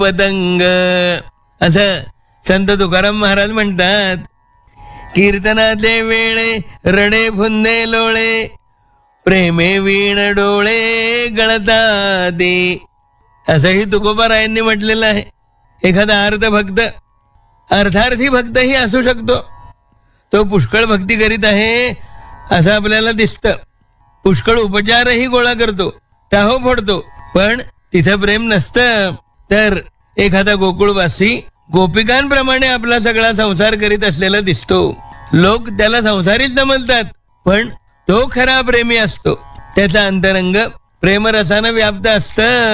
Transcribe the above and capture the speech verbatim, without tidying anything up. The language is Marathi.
पतंग. असं संत तुकाराम महाराज म्हणतात. कीर्तनाचे वेळे रडे फुंदे लोळे, प्रेमे वीण डोळे गळता दे. असंही तुकोबारायांनी म्हटलेलं आहे. एखादा अर्थ भक्त अर्थार्थी भक्तही असू शकतो. तो पुष्कळ भक्ती करीत आहे असं आपल्याला दिसतं. पुष्कळ उपचारही गोळा करतो, टाहो फोडतो, पण तिथं प्रेम नसतं. तर एखादा गोकुळवासी गोपिकांप्रमाणे आपला सगळा संसार करीत असलेला दिसतो. लोक त्याला संसारीच समजतात, पण तो खरा प्रेमी असतो. त्याचा अंतरंग प्रेमरसानं व्याप्त असतं.